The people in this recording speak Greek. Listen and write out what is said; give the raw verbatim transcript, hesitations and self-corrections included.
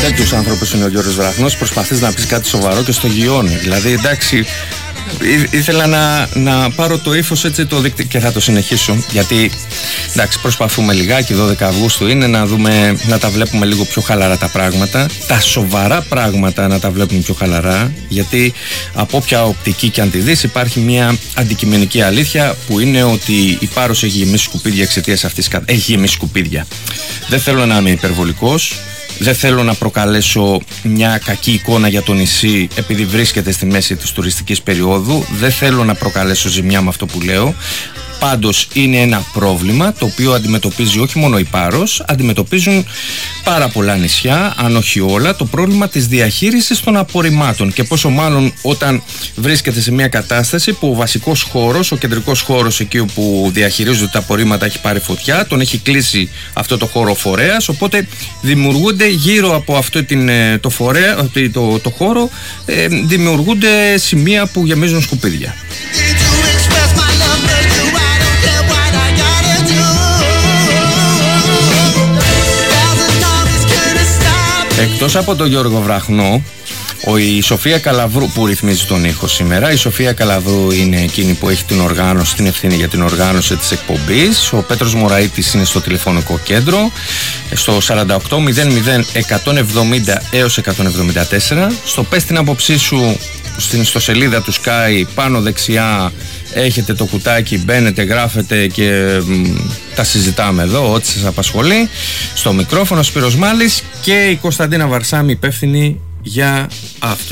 τέτοιους άνθρωπους είναι ο Γιώργος Βραχνός. Προσπαθείς να πεις κάτι σοβαρό και στο γιώνει. Δηλαδή, εντάξει, Ή, ήθελα να, να πάρω το ύφος έτσι το δίκτυο και θα το συνεχίσω, γιατί εντάξει, προσπαθούμε λιγάκι, δώδεκα Αυγούστου είναι, να δούμε, να τα βλέπουμε λίγο πιο χαλαρά τα πράγματα, τα σοβαρά πράγματα να τα βλέπουμε πιο χαλαρά, γιατί από όποια οπτική και αν τη δεις υπάρχει μια αντικειμενική αλήθεια που είναι ότι η Πάρος έχει γεμίσει σκουπίδια εξαιτίας αυτής. Έχει γεμίσει σκουπίδια. Δεν θέλω να είμαι υπερβολικός. Δεν θέλω να προκαλέσω μια κακή εικόνα για το νησί επειδή βρίσκεται στη μέση της τουριστικής περίοδου. Δεν θέλω να προκαλέσω ζημιά με αυτό που λέω. Πάντως είναι ένα πρόβλημα το οποίο αντιμετωπίζει όχι μόνο η Πάρος, αντιμετωπίζουν πάρα πολλά νησιά, αν όχι όλα, το πρόβλημα της διαχείρισης των απορριμμάτων, και πόσο μάλλον όταν βρίσκεται σε μια κατάσταση που ο βασικός χώρος, ο κεντρικός χώρος εκεί όπου διαχειρίζονται τα απορρίμματα έχει πάρει φωτιά, τον έχει κλείσει αυτό το χώρο φορέας, οπότε δημιουργούνται γύρω από αυτό την, το, φορέα, το, το χώρο ε, δημιουργούνται σημεία που γεμίζουν σκουπίδια. Εκτός από τον Γιώργο Βραχνό, η Σοφία Καλαβρού που ρυθμίζει τον ήχο σήμερα, η Σοφία Καλαβρού είναι εκείνη που έχει την οργάνωση, την ευθύνη για την οργάνωση της εκπομπής. Ο Πέτρος Μωραΐτης είναι στο τηλεφωνικό κέντρο, στο σαράντα οκτώ μηδέν μηδέν εκατόν εβδομήντα έως εκατόν εβδομήντα τέσσερα. Στο πες την άποψή σου στην ιστοσελίδα του Sky, πάνω δεξιά έχετε το κουτάκι, μπαίνετε, γράφετε και μ, τα συζητάμε εδώ, ό,τι σας απασχολεί. Στο μικρόφωνο Σπύρος Μάλης και η Κωνσταντίνα Βαρσάμι, υπεύθυνη για αυτό.